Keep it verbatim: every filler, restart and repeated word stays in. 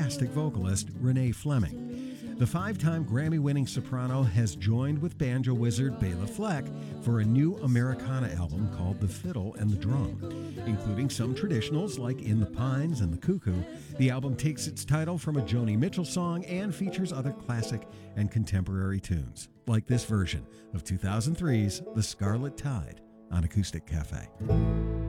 fantastic vocalist Renee Fleming. The five-time Grammy-winning soprano has joined with banjo wizard Bela Fleck for a new Americana album called The Fiddle and the Drum. Including some traditionals like In the Pines and The Cuckoo, the album takes its title from a Joni Mitchell song and features other classic and contemporary tunes, like this version of two thousand three's The Scarlet Tide on Acoustic Cafe.